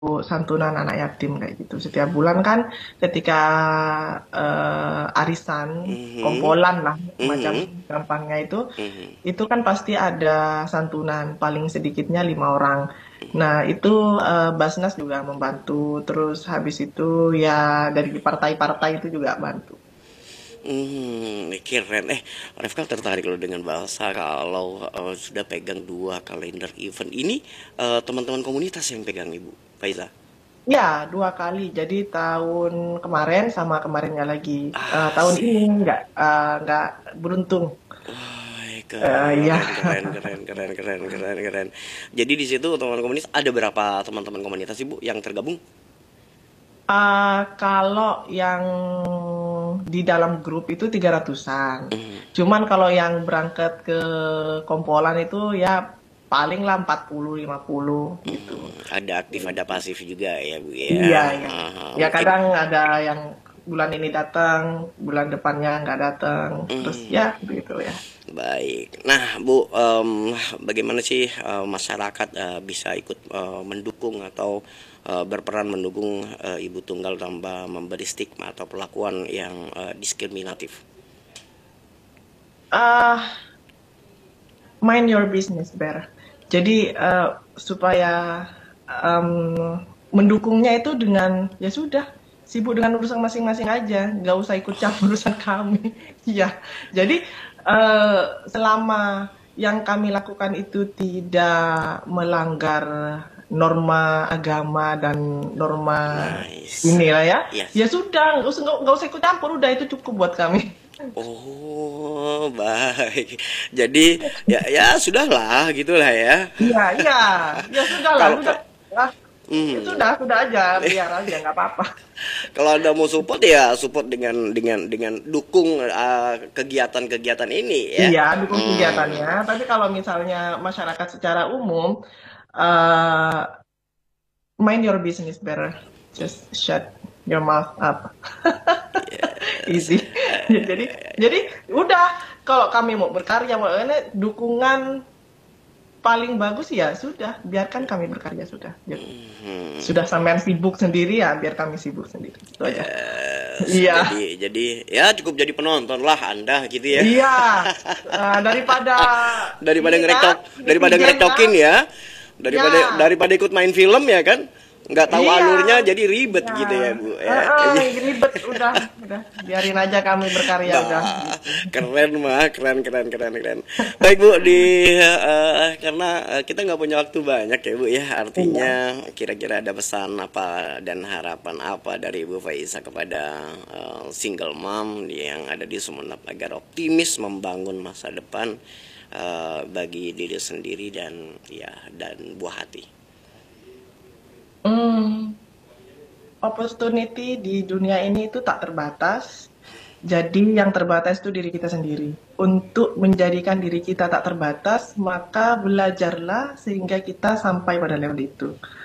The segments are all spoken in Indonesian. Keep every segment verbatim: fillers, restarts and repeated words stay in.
santunan anak yatim kayak gitu. Setiap bulan kan ketika eh, arisan, Mhm. kompolan lah macam Mhm. gampangnya itu, Mhm. itu kan pasti ada santunan paling sedikitnya lima orang. Nah itu eh, Basnas juga membantu. Terus habis itu ya dari partai-partai itu juga bantu. Hmm, keren. Eh, Refka tertarik loh dengan bahasa kalau eh, sudah pegang dua kalender event ini, eh, teman-teman komunitas yang pegang Ibu Faiza. Ya, dua kali. Jadi tahun kemarin sama kemarinnya lagi. Eh, Ah, tahun ini sih. nggak eh, nggak beruntung. Wah, Eh, ya. keren, keren, keren, keren, keren, keren, keren. Jadi di situ teman komunitas ada berapa teman-teman komunitas Ibu yang tergabung? Ah, kalau yang di dalam grup itu tiga ratusan. Hmm, Cuman kalau yang berangkat ke kompolan itu ya paling lah empat puluh lima puluh gitu. hmm, ada aktif, ada pasif juga ya Bu ya. Iya, ya. Ah, Ya mungkin. kadang ada yang bulan ini datang, bulan depannya nggak datang. Terus ya Hmm, begitu ya. baik. Nah, Bu, em, bagaimana sih eh, masyarakat eh, bisa ikut eh, mendukung atau eh, berperan mendukung eh, ibu tunggal tanpa memberi stigma atau perlakuan yang eh, diskriminatif? Ah, mind your business, Ber. Jadi eh, supaya em, mendukungnya itu dengan ya sudah sibuk dengan urusan masing-masing aja, nggak usah ikut campur urusan kami. Ya, jadi eh, selama yang kami lakukan itu tidak melanggar norma agama dan norma Nice. inilah ya, Yes. ya sudah nggak usah nggak usah ikut campur, udah itu cukup buat kami. Oh, baik. Jadi ya ya sudahlah gitulah ya. Iya, iya, ya sudah lah, Kalau sudah. kalau Ah, ya hmm. sudah, sudah aja, biar aja, nggak apa-apa. Kalau Anda mau support ya support dengan dengan dengan dukung uh, kegiatan-kegiatan ini ya. Iya, dukung Hmm. kegiatannya. Tapi kalau misalnya masyarakat secara umum, eh mind your business better. Just shut your mouth up. Yes. Easy. Jadi, jadi udah. Kalau kami mau berkarya, mau ini dukungan paling bagus ya sudah, biarkan kami berkarya sudah. Gitu. Hmm. Sudah sampean sibuk sendiri ya, biar kami sibuk sendiri. Itu aja. Yes. Iya. Jadi jadi ya cukup jadi penonton lah Anda gitu ya. Iya, eh, daripada Daripada ini kan ngerektok daripada netizen kan, ngerektokin ya. Daripada ya, daripada ikut main film ya kan. Nggak tahu iya, alurnya jadi ribet iya, gitu ya Bu eh, ya. eh, ribet udah, udah biarin aja kami berkarya udah Bah, gitu. keren mah, keren, keren, keren, keren. Baik Bu, di eh, karena eh, kita nggak punya waktu banyak ya Bu ya. Artinya Iya. kira-kira ada pesan apa dan harapan apa dari Bu Faiza kepada eh, single mom yang ada di Sumeneb agar optimis membangun masa depan eh, bagi diri sendiri dan ya dan buah hati. Hmm, opportunity di dunia ini itu tak terbatas. Jadi yang terbatas itu diri kita sendiri. Untuk menjadikan diri kita tak terbatas, maka belajarlah sehingga kita sampai pada level itu.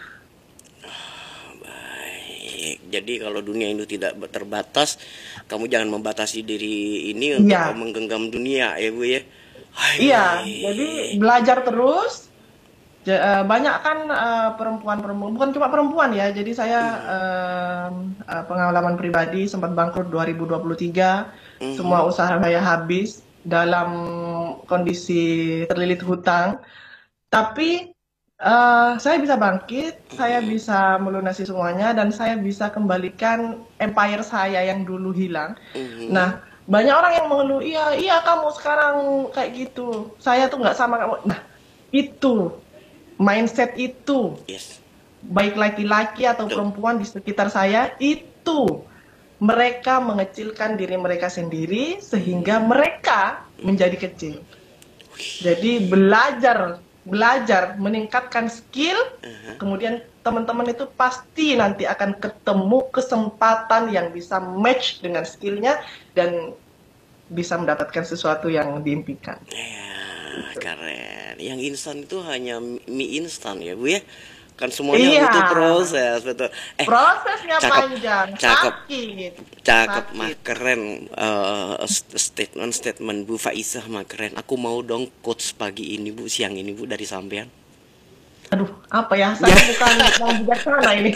Baik, jadi kalau dunia itu tidak terbatas, kamu jangan membatasi diri ini untuk Iya, menggenggam dunia ya Bu ya. iya. Jadi Hai. belajar terus. Ja- eh, banyak kan eh, perempuan-perempuan, bukan cuma perempuan ya. Jadi saya em, eh, pengalaman pribadi sempat bangkrut dua ribu dua puluh tiga, semua Mhm. usaha saya habis dalam kondisi terlilit hutang. Tapi eh, saya bisa bangkit, saya Mhm. bisa melunasi semuanya, dan saya bisa kembalikan empire saya yang dulu hilang. Nah, Mhm. banyak orang yang mengeluh, iya, iya kamu sekarang kayak gitu. Saya tuh nggak sama kamu. Nah, itu mindset itu, Yes. baik laki-laki atau Tuh. perempuan di sekitar saya, itu mereka mengecilkan diri mereka sendiri sehingga mereka menjadi kecil. Jadi belajar, belajar meningkatkan skill, kemudian teman-teman itu pasti nanti akan ketemu kesempatan yang bisa match dengan skillnya dan bisa mendapatkan sesuatu yang diimpikan. Ya, keren. Yang instan itu hanya mie instan ya, Bu ya. Kan semuanya Iya, butuh proses, betul. Eh, prosesnya cakep, panjang, cakep, sakit, cakep mah sakit. keren. Eh, statement-statement Bu Faisah mah keren. Aku mau dong quotes pagi ini Bu, siang ini Bu dari sampean. Aduh, apa ya? Saya bukan yang bijaksana ini.